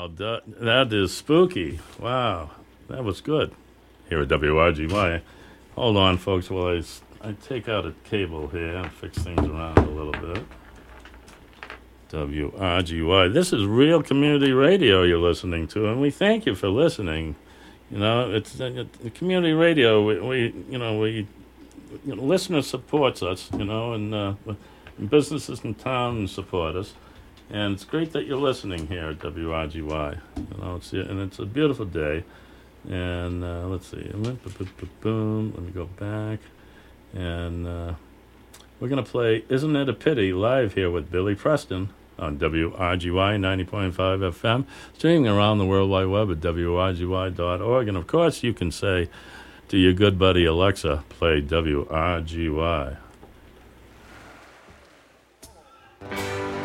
That is spooky. Wow, that was good. Here at WRGY. Hold on, folks, while I take out a cable here and fix things around a little bit. WRGY. This is real community radio you're listening to, and we thank you for listening. You know, it's the community radio. We listener supports us. You know, and businesses in town support us, and it's great that you're listening here at WRGY. You know, it's a beautiful day, and let's see. Boom. Let me go back, and. We're going to play Isn't It a Pity live here with Billy Preston on WRGY 90.5 FM, streaming around the World Wide Web at WRGY.org. And, of course, you can say to your good buddy Alexa, play WRGY.